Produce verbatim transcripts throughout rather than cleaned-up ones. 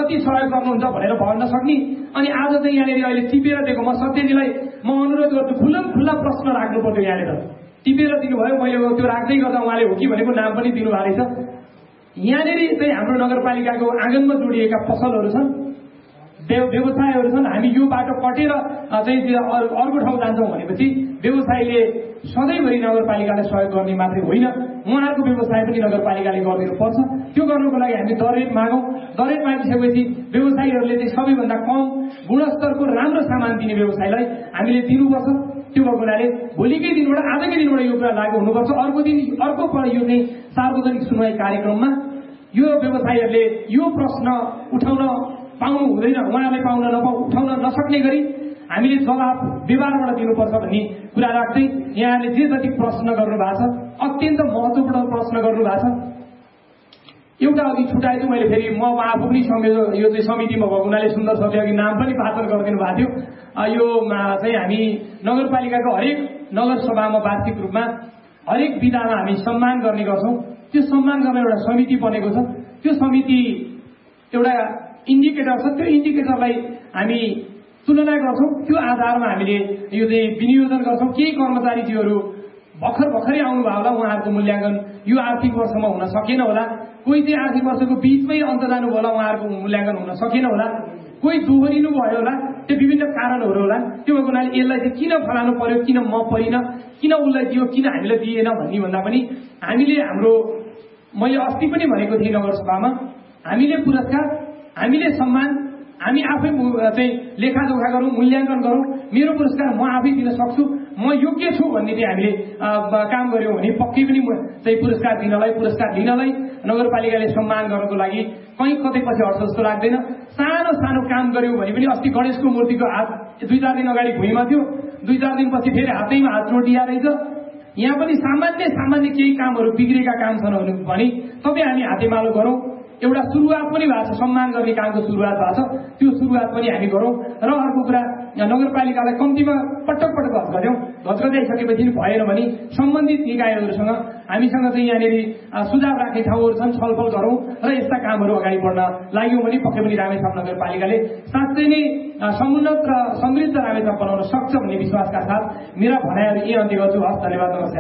कति सहयोग गर्नुहुन्छ भनेर भन्न सक्ने। अनि आज चाहिँ यहाँनिर अहिले टिपेर दिएको म सत्यजीलाई म अनुरोध गर्छु खुल्ला खुल्ला प्रश्न राख्नु पर्यो। यहाँनिर टिपेर दिनुभयो, मैले त्यो राख्दै गर्दा उहाँले हो कि भनेको नाम पनि दिनुभएको रहेछ। यहाँनिर चाहिँ हाम्रो नगरपालिकाको आँगनमा जोडिएका पसलहरू छन्, व्यवसायहरू छन्। हामी यो बाटो कटेर चाहिँ अर्को ठाउँ जान्छौँ भनेपछि व्यवसायले सधैँभरि नगरपालिकालाई सहयोग गर्ने मात्रै होइन, उहाँहरूको व्यवसाय पनि नगरपालिकाले गरिदिनु पर्छ। त्यो गर्नुको लागि हामी दर रेट मागौँ। दर रेट मागिसकेपछि व्यवसायीहरूले चाहिँ सबैभन्दा कम गुणस्तरको राम्रो सामान दिने व्यवसायलाई हामीले दिनुपर्छ। त्यो भएको हुनाले भोलिकै दिनबाट आजकै दिनबाट यो कुरा लागू हुनुपर्छ। अर्को दिन अर्को यो चाहिँ सार्वजनिक सुनवाई कार्यक्रममा यो व्यवसायीहरूले यो प्रश्न उठाउन पाउनु हुँदैन, उहाँहरूले पाउन नपाउ उठाउन नसक्ने गरी हामीले जवाब व्यवहारबाट दिनुपर्छ भन्ने कुरा राख्दै यहाँले जे जति प्रश्न गर्नु भएको छ, अत्यन्त महत्त्वपूर्ण प्रश्न गर्नु भएको छ। एउटा अघि छुट्याएको मैले फेरि म आफू पनि संयोजक यो चाहिँ समितिमा भएको हुनाले सुन्दर सरले अघि नाम पनि पाचन गरिदिनु भएको थियो। यो चाहिँ हामी नगरपालिकाको हरेक नगरसभामा वार्षिक रूपमा हरेक विधामा हामी सम्मान गर्ने गर्छौँ। त्यो सम्मान गर्ने एउटा समिति बनेको छ। त्यो समिति एउटा इन्डिकेटर छ, त्यो इन्डिकेटरलाई हामी तुलना गर्छौँ। त्यो आधारमा हामीले यो चाहिँ विनियोजन गर्छौँ। केही कर्मचारीज्यूहरू भर्खर भर्खरै आउनुभयो होला, उहाँहरूको मूल्याङ्कन यो आर्थिक वर्षमा हुन सकेन होला, कोही चाहिँ आर्थिक वर्षको बिचमै अन्त जानुभयो होला, उहाँहरूको मूल्याङ्कन हुन सकेन होला, कोही दोहोरिनु भयो होला, त्यो विभिन्न कारणहरू होला। त्यो भएको हुनाले यसलाई चाहिँ किन फलानु पर्यो, किन म परिन, किन उसलाई दियो, किन हामीलाई दिएन भन्ने भन्दा पनि हामीले हाम्रो मैले अस्ति पनि भनेको थिएँ नगरसभामा, हामीले पुरस्कार, हामीले सम्मान, हामी आफै चाहिँ लेखाजोखा गरौँ, मूल्याङ्कन गरौँ। मेरो पुरस्कार म आफै दिन सक्छु, म योग्य छु भन्ने चाहिँ हामीले काम गऱ्यौँ भने पक्कै पनि चाहिँ पुरस्कार दिनलाई पुरस्कार लिनलाई नगरपालिकाले सम्मान गर्नको लागि कहीँ कतै पछि हट्छ जस्तो लाग्दैन। सानो सानो काम गऱ्यौँ भने पनि अस्ति गणेशको मूर्तिको हात दुई चार दिन अगाडि भुइँमा थियो, दुई चार दिनपछि फेरि हातैमा हात जोडिया रहेछ। यहाँ पनि सामान्य सामान्य केही कामहरू बिग्रेका काम छन् भने सबै हामी हातेमालो गरौँ। एउटा सुरुवात पनि भएको छ, सम्मान गर्ने कामको सुरुवात भएको छ, त्यो सुरुवात पनि हामी गरौँ। र अर्को कुरा नगरपालिकालाई कम्तीमा पटक पटक घचघट्यौँ, घचघट्याइसकेपछि भएन भने सम्बन्धित निकायहरूसँग हामीसँग चाहिँ यहाँनिर सुझाव राख्ने ठाउँहरू छन्, छलफल गरौँ र यस्ता कामहरू अगाडि बढ्न लाग्यौँ भने पक्कै पनि रामेछाप नगरपालिकाले साँच्चै नै समुन्नत र समृद्ध रामेछाप बनाउन सक्छ भन्ने विश्वासका साथ मेरा भनाइहरू यही अन्त्य गर्छु। हस्, धन्यवाद, नमस्कार।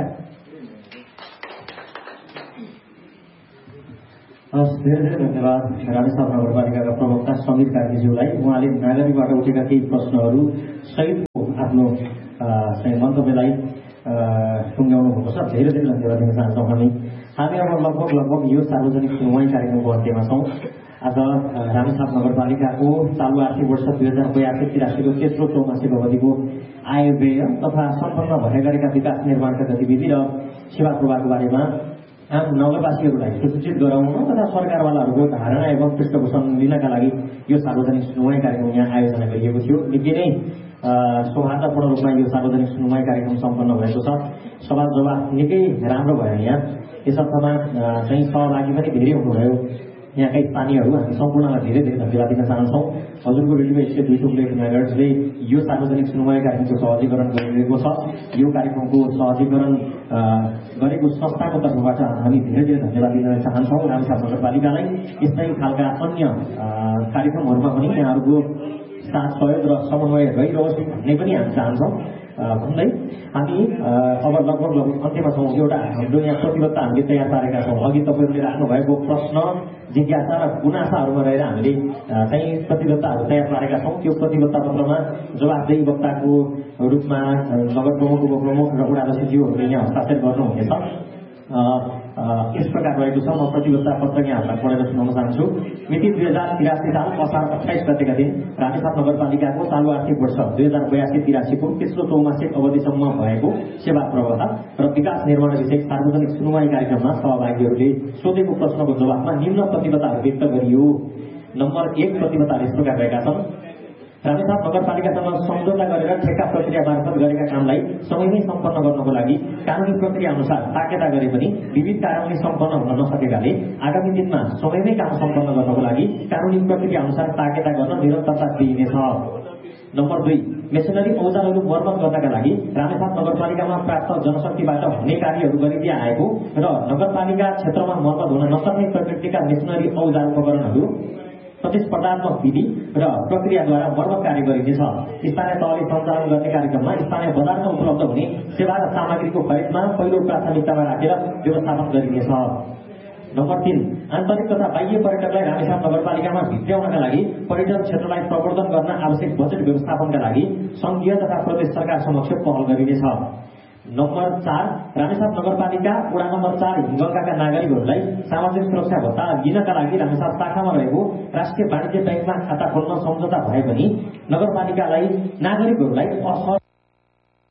हस्, धेरै धेरै धन्यवाद रामेछाप नगरपालिकाका प्रवक्ता समीर कार्कीज्यूलाई। उहाँले नागरिकबाट उठेका केही प्रश्नहरू सहितको आफ्नो चाहिँ मन्तव्यलाई टुङ्ग्याउनु भएको छ। धेरै धेरै धन्यवाद दिन चाहन्छौँ हामी। हामी अब लगभग लगभग यो सार्वजनिक सुनवाई कार्यक्रमको अन्त्यमा छौँ। आज रामेछाप नगरपालिकाको चालु आर्थिक वर्ष दुई हजार बयासी तिरासीको तेस्रो चौमासिक अवधिको आय व्यय तथा सम्पन्न भए गरेका विकास निर्माणका गतिविधि र सेवा प्रवाहको बारेमा आम नगरवासीहरूलाई सूचित गराउन तथा सरकारवालाहरूको धारणा एवं पृष्ठपोषण लिनका लागि यो सार्वजनिक सुनवाई कार्यक्रम यहाँ आयोजना गरिएको थियो। निकै नै सौहार्दपूर्ण रूपमा यो सार्वजनिक सुनवाई कार्यक्रम सम्पन्न भएको छ। सवाल जवाफ निकै राम्रो भयो। यहाँ यस अर्थमा चाहिँ सहभागी पनि धेरै हुनुभयो यहाँका स्थानीयहरू। हामी सम्पूर्णलाई धेरै धेरै धन्यवाद दिन चाहन्छौँ। हजुरको रेडियो एक सय दुई टुक्ले मेगाहर्ट्जले यो सार्वजनिक सुनवाई कार्यक्रमको सहजीकरण गरिरहेको छ। यो कार्यक्रमको सहजीकरण गरेको संस्थाको तर्फबाट हामी धेरै धेरै धन्यवाद दिन चाहन्छौँ रामेछाप नगरपालिकालाई। यस्तै खालका अन्य कार्यक्रमहरूमा पनि यहाँहरूको साथ सहयोग र समन्वय रहिरहोस् भन्ने पनि हामी चाहन्छौँ भन्दै हामी अब लगभग लगभग अन्त्यमा छौँ। एउटा हाम्रो यहाँ प्रतिबद्धता हामीले तयार पारेका छौँ। अघि तपाईँहरूले राख्नुभएको प्रश्न, जिज्ञासा र गुनासाहरूमा रहेर हामीले चाहिँ प्रतिबद्धताहरू तयार पारेका छौँ। त्यो प्रतिबद्धता पत्रमा जवाफदेही वक्ताको रूपमा नगर प्रमुख, उपप्रमुख र उडाध्यक्षज्यूहरूले यहाँ हस्ताक्षर गर्नुहुनेछ। यस प्रकार रहेको छ। म प्रतिबद्धता पत्र यहाँहरूलाई पढेर सुनाउन चाहन्छु। मिति दुई हजार तिरासी साल असार अठाइस गतेका दिन रामेछाप नगरपालिकाको चालु आर्थिक वर्ष दुई हजार बयासी तिरासीको तेस्रो चौमासिक अवधिसम्म भएको सेवा प्रवाह र विकास निर्माण विषय सार्वजनिक सुनवाई कार्यक्रममा सहभागीहरूले सोधेको प्रश्नको जवाफमा निम्न प्रतिबद्धताहरू व्यक्त गरियो। नम्बर एक, प्रतिबद्धताहरू यस प्रकार रहेका छन्। रामेछाप नगरपालिकासँग सम्झौता गरेर ठेक्का प्रक्रिया मार्फत गरेका कामलाई समयमै सम्पन्न गर्नको लागि कानुनी प्रक्रिया अनुसार ताकेता गरे पनि विविध कारणले सम्पन्न हुन नसकेकाले आगामी दिनमा समयमै काम सम्पन्न गर्नको लागि कानुनी प्रक्रिया अनुसार ताकेता गर्न निरन्तरता दिइनेछ। नम्बर दुई, मेसिनरी औजारहरू मर्मत गर्नका लागि रामेछाप नगरपालिकामा प्राप्त जनशक्तिबाट हुने कार्यहरू गरिदिए आएको र नगरपालिका क्षेत्रमा मर्मत हुन नसक्ने प्रकृतिका मेसिनरी औजार उपकरणहरू प्रतिस्पर्धात्मक विधि र प्रक्रियाद्वारा मर्मत कार्य गरिनेछ। स्थानीय तहले सञ्चालन गर्ने कार्यक्रममा स्थानीय बजारमा उपलब्ध हुने सेवा र सामग्रीको खरिदमा पहिलो प्राथमिकतामा राखेर व्यवस्थापन गरिनेछ। नम्बर तीन, आन्तरिक तथा बाह्य पर्यटकलाई रामेछाप नगरपालिकामा भित्र्याउनका लागि पर्यटन क्षेत्रलाई प्रवर्धन गर्न आवश्यक बजेट व्यवस्थापनका लागि संघीय तथा प्रदेश सरकार समक्ष पहल गरिनेछ। नम्बर चार, रामेछाप नगरपालिका वडा नम्बर चार हिमगङ्गाका नागरिकहरूलाई सामाजिक सुरक्षा भत्ता लिनका लागि रामेछाप शाखामा रहेको राष्ट्रिय वाणिज्य ब्याङ्कमा खाता खोल्न सम्झौता भए पनि नगरपालिकालाई नागरिकहरूलाई असहज